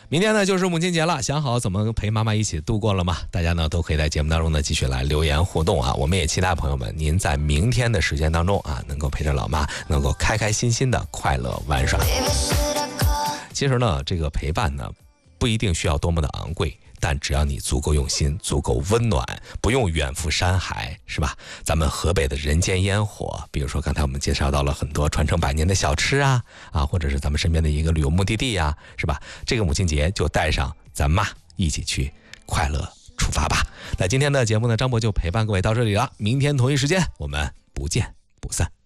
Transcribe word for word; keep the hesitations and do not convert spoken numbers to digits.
明天呢就是母亲节了，想好怎么陪妈妈一起度过了吗？大家呢都可以在节目当中呢继续来留言互动啊。我们也期待朋友们您在明天的时间当中啊，能够陪着老妈能够开开心心的快乐玩耍。其实呢，这个陪伴呢不一定需要多么的昂贵，但只要你足够用心，足够温暖，不用远赴山海，是吧？咱们河北的人间烟火，比如说刚才我们介绍到了很多传承百年的小吃啊，啊，或者是咱们身边的一个旅游目的地呀，是吧？这个母亲节就带上咱妈一起去快乐出发吧。那今天的节目呢，张博就陪伴各位到这里了，明天同一时间我们不见不散。